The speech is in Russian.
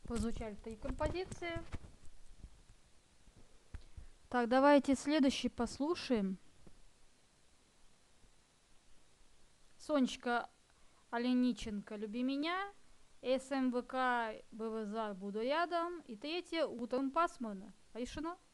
Позвучали такие композиции. Так, давайте следующий послушаем. Сонечка Олениченко «Люби меня», СМВК БВЗ «Буду рядом» и третье «Утром пасмурно». Решено?